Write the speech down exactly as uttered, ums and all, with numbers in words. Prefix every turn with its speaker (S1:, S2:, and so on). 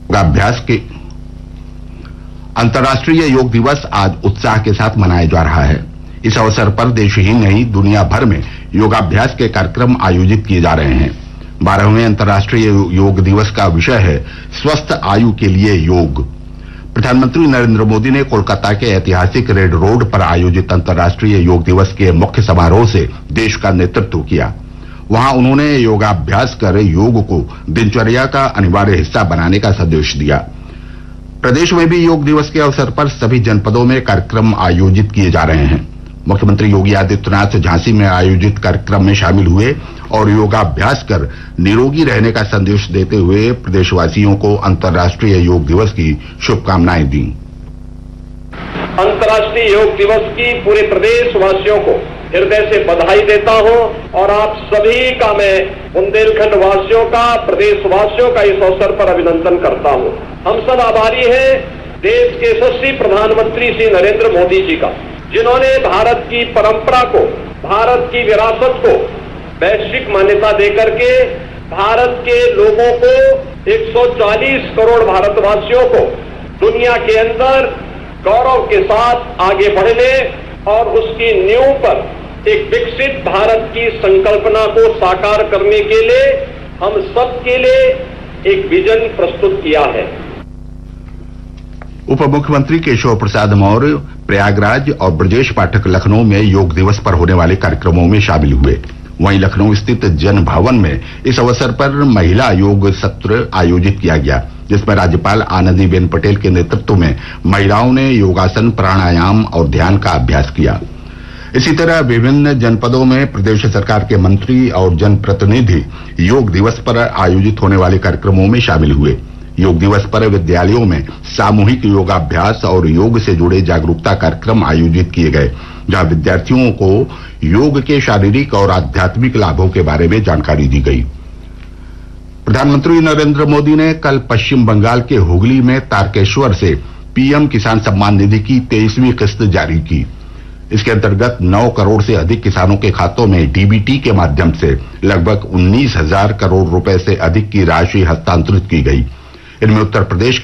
S1: योगाभ्यास के अंतर्राष्ट्रीय योग दिवस आज उत्साह के साथ मनाया जा रहा है। इस अवसर पर देश ही नहीं दुनिया भर में योगाभ्यास के कार्यक्रम आयोजित किए जा रहे हैं। बारहवें अंतर्राष्ट्रीय योग दिवस का विषय है स्वस्थ आयु के लिए योग। प्रधानमंत्री नरेंद्र मोदी ने कोलकाता के ऐतिहासिक रेड रोड पर आयोजित अंतर्राष्ट्रीय योग दिवस के मुख्य समारोह से देश का नेतृत्व किया। वहां उन्होंने योगाभ्यास कर योग को दिनचर्या का अनिवार्य हिस्सा बनाने का संदेश दिया। प्रदेश में भी योग दिवस के अवसर पर सभी जनपदों में कार्यक्रम आयोजित किए जा रहे हैं। मुख्यमंत्री योगी आदित्यनाथ झांसी में आयोजित कार्यक्रम में शामिल हुए और योगाभ्यास कर निरोगी रहने का संदेश देते हुए प्रदेशवासियों को अंतर्राष्ट्रीय योग दिवस की शुभकामनाएं दी।
S2: अंतर्राष्ट्रीय योग दिवस की पूरे प्रदेशवासियों को हृदय से बधाई देता हूं और आप सभी का मैं बुंदेलखंड वासियों का, प्रदेशवासियों का इस अवसर पर अभिनंदन करता हूं। हम सब आभारी हैं देश के यशस्वी प्रधानमंत्री श्री नरेंद्र मोदी जी का, जिन्होंने भारत की परंपरा को, भारत की विरासत को वैश्विक मान्यता देकर के भारत के लोगों को, एक सौ चालीस करोड़ भारतवासियों को दुनिया के अंदर गौरव के साथ आगे बढ़ने और उसकी नींव पर एक विकसित भारत की संकल्पना को साकार करने के लिए हम सबके लिए एक विजन प्रस्तुत किया है।
S1: उप मुख्यमंत्री केशव प्रसाद मौर्य प्रयागराज और ब्रजेश पाठक लखनऊ में योग दिवस पर होने वाले कार्यक्रमों में शामिल हुए। वहीं लखनऊ स्थित जन भवन में इस अवसर पर महिला योग सत्र आयोजित किया गया, जिसमें राज्यपाल आनंदीबेन पटेल के नेतृत्व में महिलाओं ने योगासन, प्राणायाम और ध्यान का अभ्यास किया। इसी तरह विभिन्न जनपदों में प्रदेश सरकार के मंत्री और जनप्रतिनिधि योग दिवस पर आयोजित होने वाले कार्यक्रमों में शामिल हुए। योग दिवस पर विद्यालयों में सामूहिक योगाभ्यास और योग से जुड़े जागरूकता कार्यक्रम आयोजित किए गए, जहां विद्यार्थियों को योग के शारीरिक और आध्यात्मिक लाभों के बारे में जानकारी दी गई। प्रधानमंत्री नरेंद्र मोदी ने कल पश्चिम बंगाल के हुगली में तारकेश्वर से पीएम किसान सम्मान निधि की तेईसवीं किस्त जारी की। इसके अंतर्गत नौ करोड़ से अधिक किसानों के खातों में डीबीटी के माध्यम से लगभग उन्नीस हजार करोड़ रुपए से अधिक की राशि हस्तांतरित की गई। इनमें उत्तर प्रदेश